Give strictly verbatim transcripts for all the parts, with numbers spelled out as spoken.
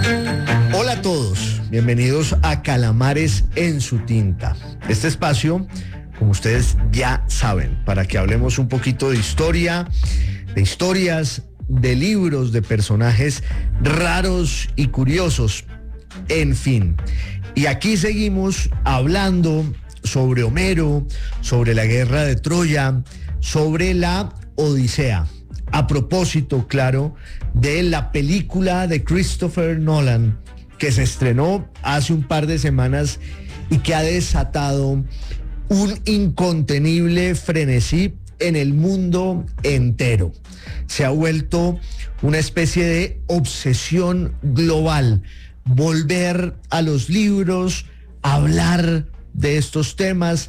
Hola a todos, bienvenidos a Calamares en su tinta. Este espacio, como ustedes ya saben, para que hablemos un poquito de historia, de historias, de libros, de personajes raros y curiosos, en fin. Y aquí seguimos hablando sobre Homero, sobre la guerra de Troya, sobre la Odisea. A propósito, claro, de la película de Christopher Nolan, que se estrenó hace un par de semanas y que ha desatado un incontenible frenesí en el mundo entero. Se ha vuelto una especie de obsesión global, volver a los libros, hablar de estos temas,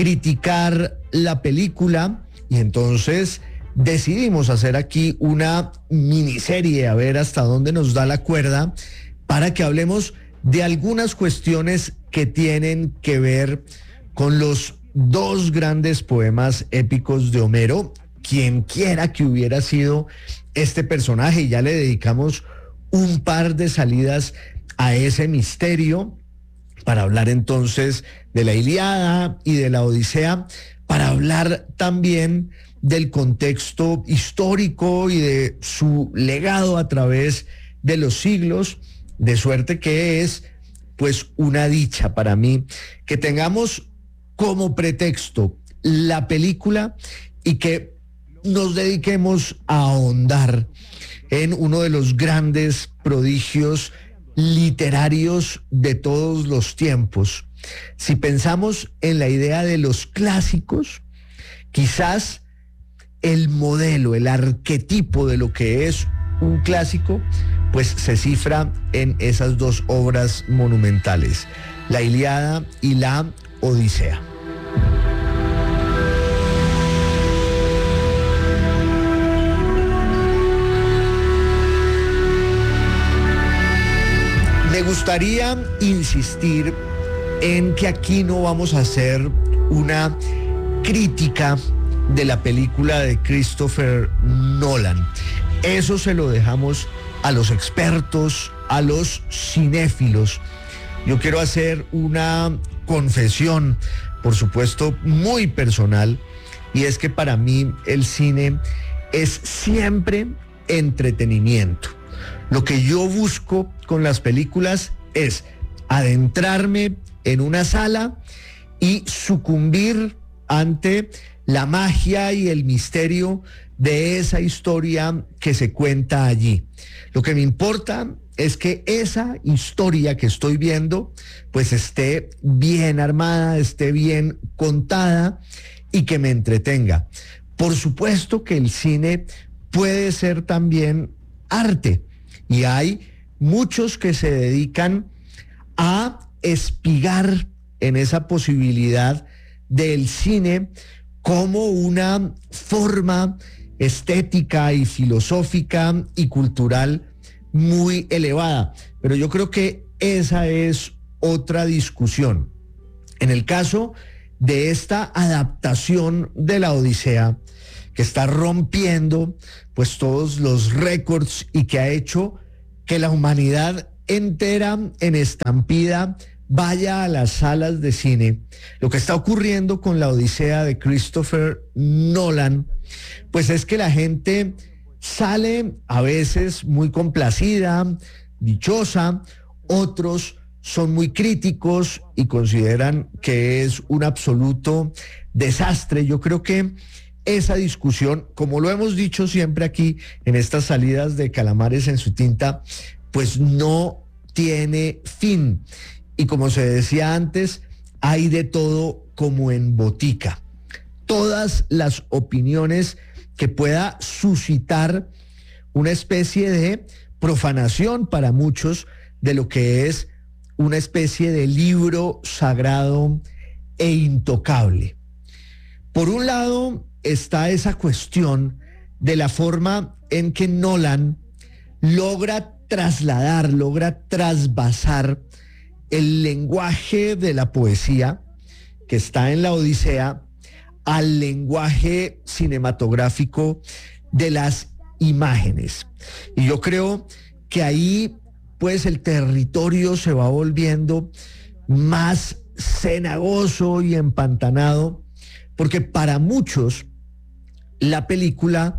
criticar la película, y entonces decidimos hacer aquí una miniserie, a ver hasta dónde nos da la cuerda, para que hablemos de algunas cuestiones que tienen que ver con los dos grandes poemas épicos de Homero, quien quiera que hubiera sido este personaje, y ya le dedicamos un par de salidas a ese misterio, para hablar entonces de la Ilíada y de la Odisea, para hablar también del contexto histórico y de su legado a través de los siglos, de suerte que es pues una dicha para mí que tengamos como pretexto la película y que nos dediquemos a ahondar en uno de los grandes prodigios literarios de todos los tiempos. Si pensamos en la idea de los clásicos, quizás el modelo, el arquetipo de lo que es un clásico, pues se cifra en esas dos obras monumentales, la Ilíada y la Odisea. Me gustaría insistir en que aquí no vamos a hacer una crítica de la película de Christopher Nolan. Eso se lo dejamos a los expertos, a los cinéfilos. Yo quiero hacer una confesión, por supuesto, muy personal, y es que para mí el cine es siempre entretenimiento. Lo que yo busco con las películas es adentrarme en una sala y sucumbir ante la magia y el misterio de esa historia que se cuenta allí. Lo que me importa es que esa historia que estoy viendo pues esté bien armada, esté bien contada y que me entretenga. Por supuesto que el cine puede ser también arte, y hay muchos que se dedican a espigar en esa posibilidad del cine como una forma estética y filosófica y cultural muy elevada. Pero yo creo que esa es otra discusión. En el caso de esta adaptación de la Odisea, que está rompiendo pues todos los récords y que ha hecho que la humanidad entera en estampida vaya a las salas de cine, lo que está ocurriendo con la Odisea de Christopher Nolan, pues es que la gente sale a veces muy complacida, dichosa, otros son muy críticos y consideran que es un absoluto desastre. Yo creo que esa discusión, como lo hemos dicho siempre aquí en estas salidas de Calamares en su tinta, pues no tiene fin. Y como se decía antes, hay de todo como en botica. Todas las opiniones que pueda suscitar una especie de profanación para muchos de lo que es una especie de libro sagrado e intocable. Por un lado está esa cuestión de la forma en que Nolan logra trasladar, logra trasvasar el lenguaje de la poesía que está en la Odisea al lenguaje cinematográfico de las imágenes. Y yo creo que ahí pues el territorio se va volviendo más cenagoso y empantanado, porque para muchos la película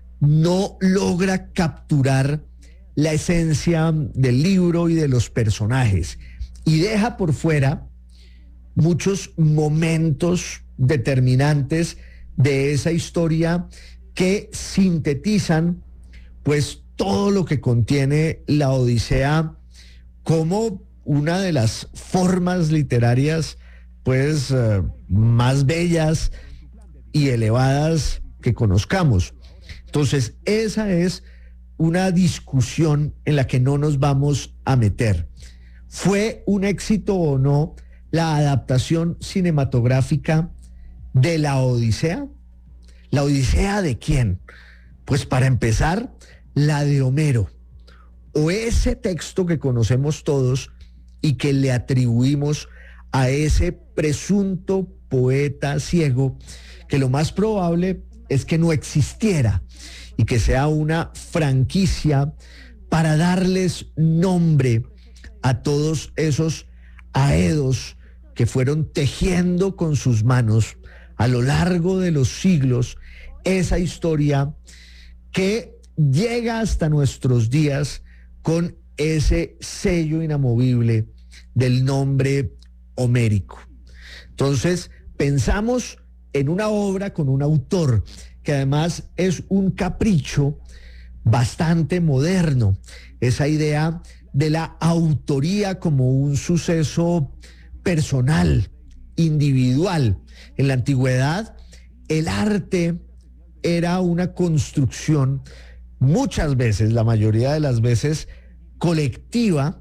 no logra capturar la esencia del libro y de los personajes y deja por fuera muchos momentos determinantes de esa historia que sintetizan pues todo lo que contiene la Odisea como una de las formas literarias pues eh, más bellas y elevadas que conozcamos. Entonces, esa es una discusión en la que no nos vamos a meter. ¿Fue un éxito o no la adaptación cinematográfica de la Odisea? ¿La Odisea de quién? Pues para empezar, la de Homero, o ese texto que conocemos todos y que le atribuimos a ese presunto poeta ciego, que lo más probable es que no existiera y que sea una franquicia para darles nombre a todos esos aedos que fueron tejiendo con sus manos a lo largo de los siglos esa historia que llega hasta nuestros días con ese sello inamovible del nombre homérico. Entonces, pensamos en una obra con un autor que además es un capricho bastante moderno, esa idea de la autoría como un suceso personal, individual. En la antigüedad, el arte era una construcción, muchas veces, la mayoría de las veces, colectiva,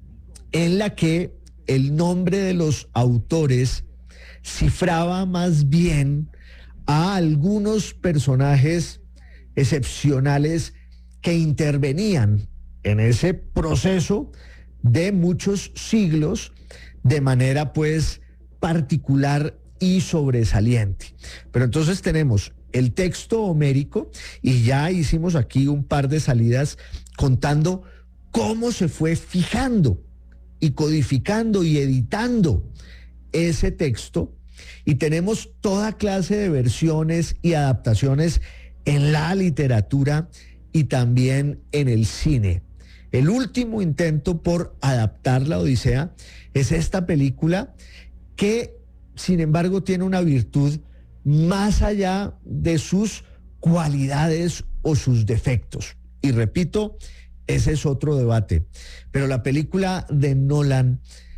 en la que el nombre de los autores cifraba más bien a algunos personajes excepcionales que intervenían en ese proceso de muchos siglos de manera pues particular y sobresaliente. Pero entonces tenemos el texto homérico y ya hicimos aquí un par de salidas contando cómo se fue fijando y codificando y editando ese texto, y tenemos toda clase de versiones y adaptaciones en la literatura y también en el cine. El último intento por adaptar la Odisea es esta película que, sin embargo, tiene una virtud más allá de sus cualidades o sus defectos. Y repito, ese es otro debate. Pero la película de Nolan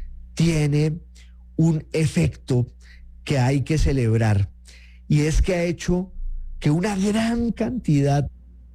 tiene un efecto que hay que celebrar, y es que ha hecho que una gran cantidad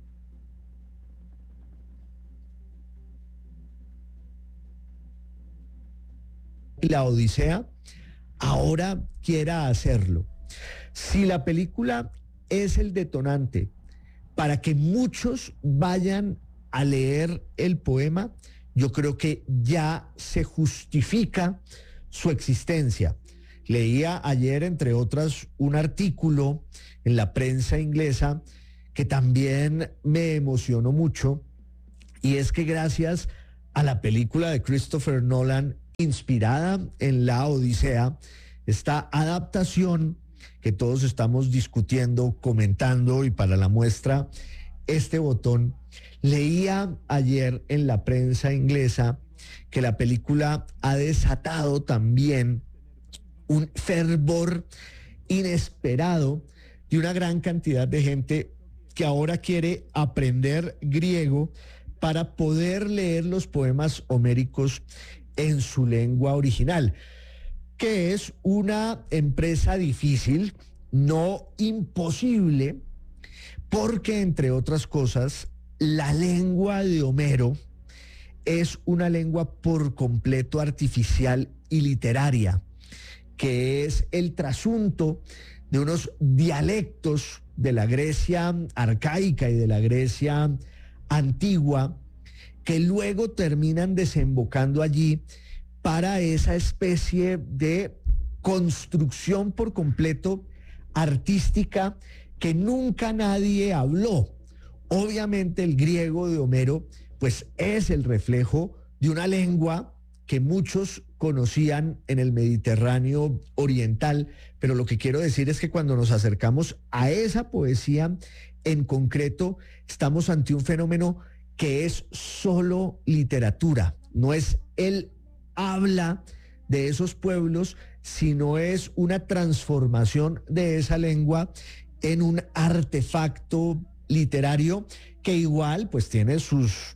la Odisea ahora quiera hacerlo. Si la película es el detonante para que muchos vayan a leer el poema, yo creo que ya se justifica su existencia. Leía ayer, entre otras, un artículo en la prensa inglesa que también me emocionó mucho, y es que gracias a la película de Christopher Nolan, inspirada en la Odisea, esta adaptación que todos estamos discutiendo, comentando, y para la muestra, este botón, leía ayer en la prensa inglesa que la película ha desatado también un fervor inesperado de una gran cantidad de gente que ahora quiere aprender griego para poder leer los poemas homéricos en su lengua original, que es una empresa difícil, no imposible, porque, entre otras cosas, la lengua de Homero es una lengua por completo artificial y literaria, que es el trasunto de unos dialectos de la Grecia arcaica y de la Grecia antigua, que luego terminan desembocando allí para esa especie de construcción por completo artística que nunca nadie habló. Obviamente el griego de Homero pues es el reflejo de una lengua que muchos conocían en el Mediterráneo oriental, pero lo que quiero decir es que cuando nos acercamos a esa poesía en concreto, estamos ante un fenómeno que es solo literatura, no es el habla de esos pueblos, sino es una transformación de esa lengua en un artefacto literario que igual pues tiene sus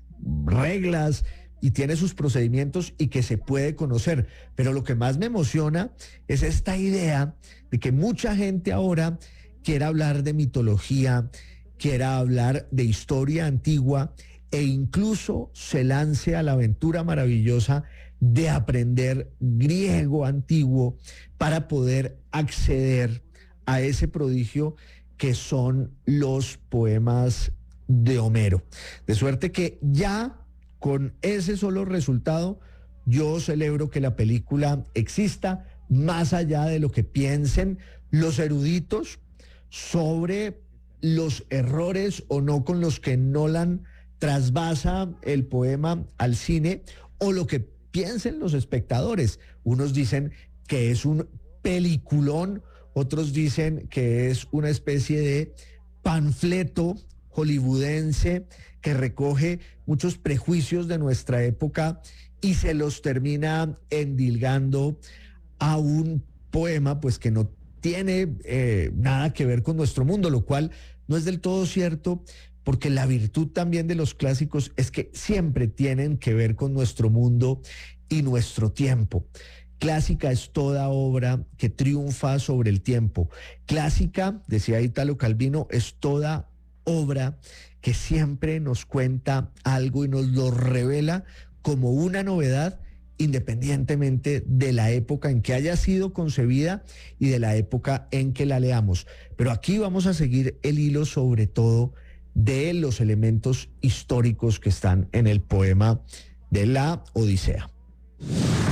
reglas y tiene sus procedimientos y que se puede conocer. Pero lo que más me emociona es esta idea de que mucha gente ahora quiera hablar de mitología, quiera hablar de historia antigua e incluso se lance a la aventura maravillosa de aprender griego antiguo para poder acceder a ese prodigio que son los poemas de Homero. De suerte que ya con ese solo resultado, yo celebro que la película exista, más allá de lo que piensen los eruditos sobre los errores o no con los que Nolan trasvasa el poema al cine, o lo que piensen los espectadores. Unos dicen que es un peliculón, otros dicen que es una especie de panfleto hollywoodense que recoge muchos prejuicios de nuestra época y se los termina endilgando a un poema pues que no tiene eh, nada que ver con nuestro mundo, lo cual no es del todo cierto, porque la virtud también de los clásicos es que siempre tienen que ver con nuestro mundo y nuestro tiempo. Clásica es toda obra que triunfa sobre el tiempo. Clásica, decía Italo Calvino, es toda obra que siempre nos cuenta algo y nos lo revela como una novedad, independientemente de la época en que haya sido concebida y de la época en que la leamos. Pero aquí vamos a seguir el hilo sobre todo de los elementos históricos que están en el poema de la Odisea.